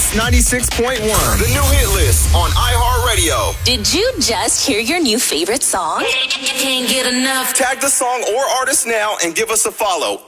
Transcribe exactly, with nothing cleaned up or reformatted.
Kiss ninety-six point one. The new hit list on iHeartRadio. Did you just hear your new favorite song? Can't get enough. Tag the song or artist now and give us a follow